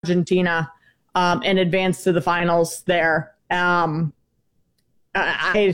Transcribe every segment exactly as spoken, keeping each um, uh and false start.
Argentina um, and advance to the finals there. Um, I,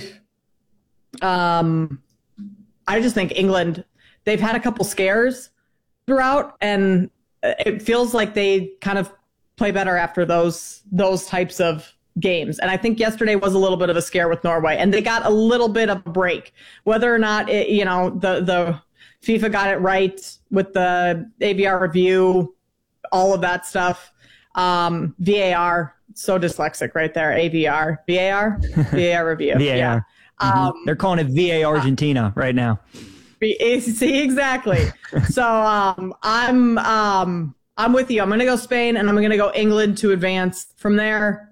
um, I just think England, they've had a couple scares throughout, and it feels like they kind of play better after those those types of games. And I think yesterday was a little bit of a scare with Norway, and they got a little bit of a break. Whether or not it, you know, the the FIFA got it right with the A V R review, all of that stuff. Um, V A R, so dyslexic right there. A V R, V A R, V A R review. V A R. Yeah. Mm-hmm. Um, They're calling it V A Argentina right now. See, exactly. So um, I'm um, I'm with you. I'm going to go Spain, and I'm going to go England to advance. From there,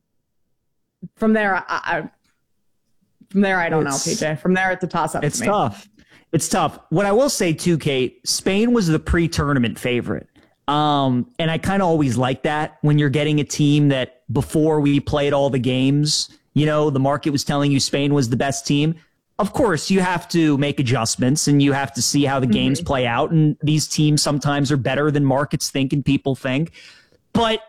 from there, I, I from there, I don't it's, know, P J. From there, it's a toss-up. It's to me. tough. It's tough. What I will say too, Kate, Spain was the pre-tournament favorite. Um, and I kind of always like that when you're getting a team that before we played all the games, you know, the market was telling you Spain was the best team. Of course, you have to make adjustments and you have to see how the mm-hmm. games play out. And these teams sometimes are better than markets think and people think. But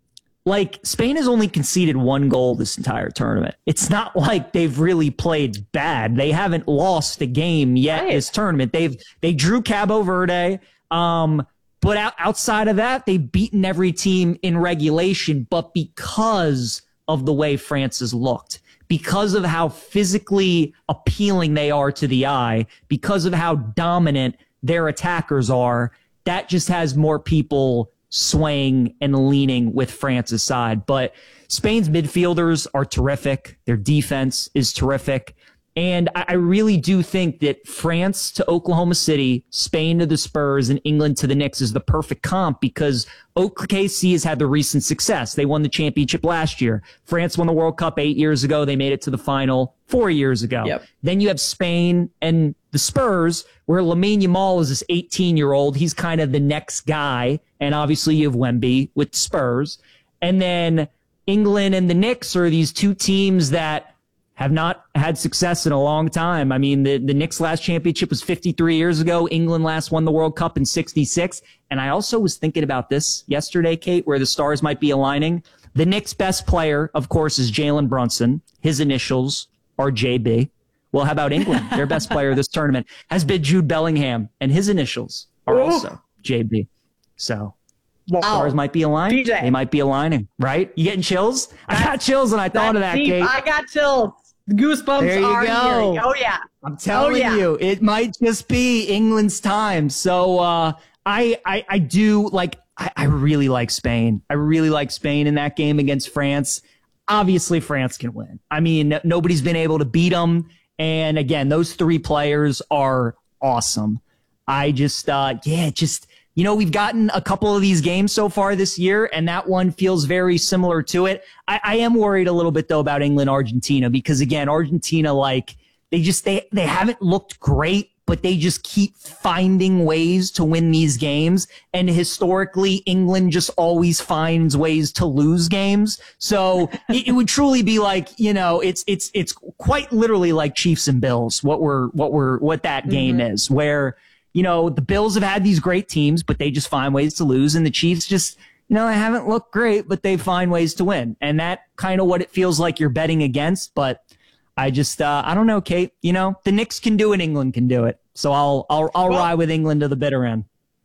like Spain has only conceded one goal this entire tournament. It's not like they've really played bad. They haven't lost a game yet right. this tournament. They've they drew Cabo Verde. Um, But out, outside of that, they've beaten every team in regulation. But because of the way France has looked, because of how physically appealing they are to the eye, because of how dominant their attackers are, that just has more people swaying and leaning with France's side. But Spain's midfielders are terrific. Their defense is terrific. And I really do think that France to Oklahoma City, Spain to the Spurs, and England to the Knicks is the perfect comp because O K C has had the recent success. They won the championship last year. France won the World Cup eight years ago. They made it to the final four years ago. Yep. Then you have Spain and the Spurs, where Lamine Yamal is this eighteen-year-old. He's kind of the next guy. And obviously you have Wemby with the Spurs. And then England and the Knicks are these two teams that have not had success in a long time. I mean, the, the Knicks' last championship was fifty-three years ago. England last won the World Cup in sixty-six. And I also was thinking about this yesterday, Kate, where the stars might be aligning. The Knicks' best player, of course, is Jalen Brunson. His initials are J B. Well, how about England? Their best player this tournament has been Jude Bellingham, and his initials are Ooh. also J B. So wow. stars might be aligning. P J. They might be aligning, right? You getting chills? I got chills when I thought of that, deep. Kate. I got chills. Goosebumps there you are go. here. Oh, yeah. I'm telling oh, yeah. you, it might just be England's time. So uh, I, I I do like, I, I really like Spain. I really like Spain in that game against France. Obviously, France can win. I mean, nobody's been able to beat them. And again, those three players are awesome. I just, uh, yeah, just, you know, we've gotten a couple of these games so far this year, and that one feels very similar to it. I, I am worried a little bit, though, about England, Argentina, because, again, Argentina, like, they just, they, they haven't looked great, but they just keep finding ways to win these games. And historically, England just always finds ways to lose games. So it, it would truly be like, you know, it's, it's, it's quite literally like Chiefs and Bills, what we're, what we're, what that mm-hmm. game is, where, you know, the Bills have had these great teams, but they just find ways to lose. And the Chiefs just, you know, they haven't looked great, but they find ways to win. And that kind of what it feels like you're betting against. But I just, uh, I don't know, Kate, you know, the Knicks can do it. England can do it. So I'll, I'll, I'll well, ride with England to the bitter end.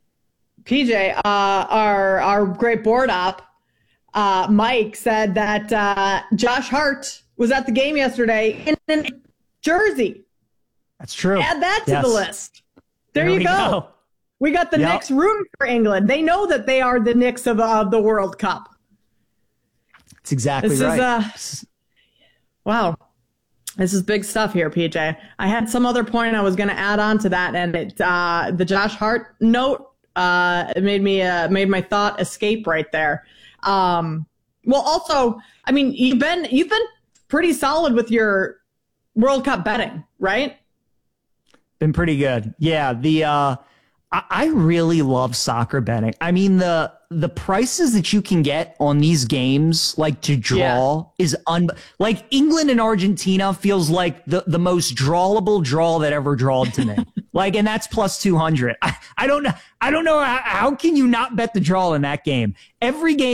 P J, uh, our, our great board op, uh, Mike said that, uh, Josh Hart was at the game yesterday in, in Jersey. That's true. Add that to yes. the list. There, there you we go. go. We got the yep. Knicks rooting for England. They know that they are the Knicks of, of the World Cup. That's exactly this right. Is, uh, wow. This is big stuff here, P J. I had some other point I was going to add on to that, and it, uh, the Josh Hart note uh, it made me uh, made my thought escape right there. Um, well, also, I mean, you've been you've been pretty solid with your World Cup betting, right? Been pretty good. Yeah, the uh, I, I really love soccer betting. I mean, the the prices that you can get on these games, like to draw, yeah. is un like England and Argentina feels like the the most drawable draw that ever drawed to me. Like, and that's plus two hundred. I, I don't know. I don't know how, how can you not bet the draw in that game? Every game.